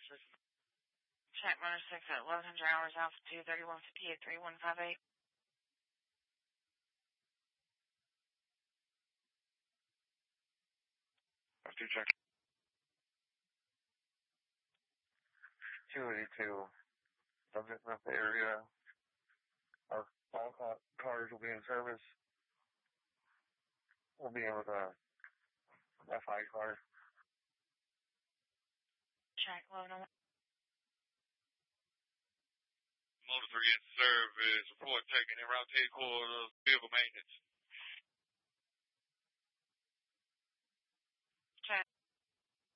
Check motor 6 at 1100 hours, Alpha 2, 3158, 3158. Alpha 2 check. 282. Subject left the area. All cars will be in service. We'll be in with a FI car. Check low no. Motor 3 in service. Report taken en route to headquarters. Vehicle maintenance.